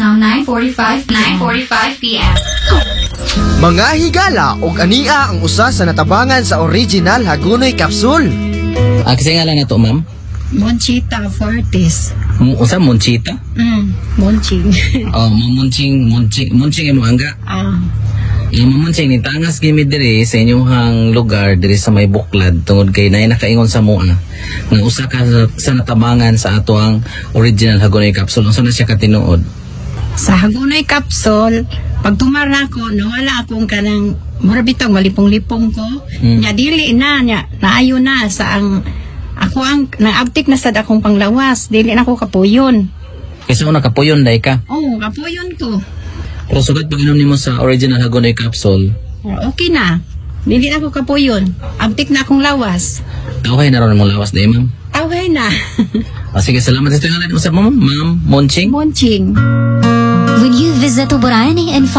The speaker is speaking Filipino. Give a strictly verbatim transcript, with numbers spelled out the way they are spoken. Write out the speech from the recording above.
now nine forty-five p m Mga higala og ania ang usa sa natabangan sa original Hagonoy Capsule. Ah, kasi nga lang na to, ma'am. Monchita Fortis. M- Usa, Monchita? Mm, Monching. Oh, mamunching, munching, munching imo angga. Ah, Eh, mamunching, ni tangas gimi diri sa inyong lugar, diri sa may buklad, tungod kay na nakaingon sa mua, nga usa ka sa, sa natabangan sa ato ang original Hagonoy Capsule. Unsa na siya katinuod? sa Hagonoy Capsule, pag tumara ko, nawala akong kanang mura bitong malipong-lipong ko. Mm. Nya dili na, nya naayo na sa ang ako ang naabtik na sad akong panglawas. Dili na ako kapuyon. Kasi una kapuyon day ka. Oh, kapuyon ko. Pero sugat pag inom nimo sa original Hagonoy Capsule, Okay na. Dili na ako kapuyon. Abtik na akong lawas. okay na ron mong lawas day, ma'am. Okay na. Ah, sige, salamat sa ito yung usap mo, ma'am. Monching. Monching. When you visit Tuburani and